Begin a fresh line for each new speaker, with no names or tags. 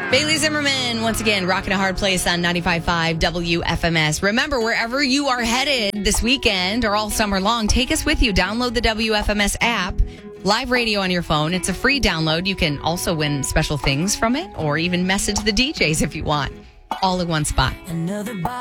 Bailey Zimmerman, once again, rocking a hard place on 95.5 WFMS. Remember, wherever you are headed this weekend or all summer long, take us with you. Download the WFMS app. Live radio on your phone. It's a free download. You can also win special things from it or even message the DJs if you want. All in one spot.